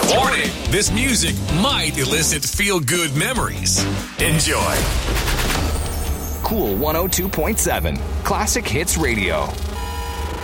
Warning, this music might elicit feel-good memories. Enjoy. Cool 102.7 Classic Hits Radio.